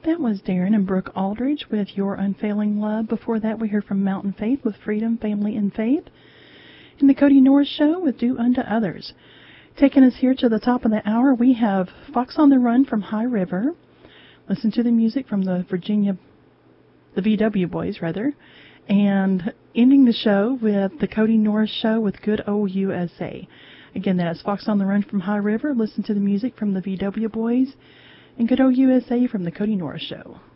That was Darren and Brooke Aldridge with Your Unfailing Love. Before that, we heard from Mountain Faith with Freedom, Family, and Faith. And the Cody Norris Show with Do Unto Others. Taking us here to the top of the hour, we have Fox on the Run from High River. Listen to the music from the VW Boys, rather. And ending the show with the Cody Norris Show with Good Old USA. Again, that is Fox on the Run from High River. Listen to the music from the VW Boys. And Good Old USA from the Cody Norris Show.